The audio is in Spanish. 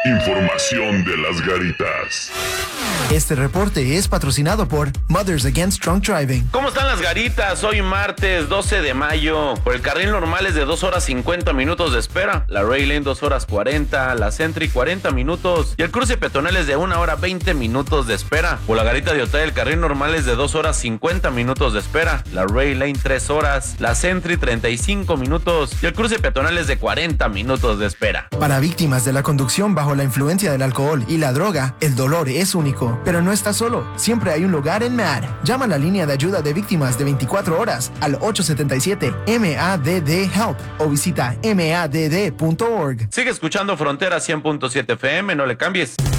Información de las garitas. Este reporte es patrocinado por Mothers Against Drunk Driving. ¿Cómo están las garitas? Hoy martes 12 de mayo. Por el carril normal es de 2 horas 50 minutos de espera. La Ray Lane 2 horas 40. La Sentry 40 minutos. Y el cruce peatonal es de 1 hora 20 minutos de espera. Por la garita de Otay el carril normal es de 2 horas 50 minutos de espera. La Ray Lane 3 horas. La Sentry 35 minutos. Y el cruce peatonal es de 40 minutos de espera. Para víctimas de la conducción bajo la influencia del alcohol y la droga, el dolor es único. Pero no estás solo. Siempre hay un lugar en MADD. Llama a la línea de ayuda de víctimas de 24 horas al 877-MADD-HELP o visita madd.org. Sigue escuchando Frontera 100.7 FM, no le cambies.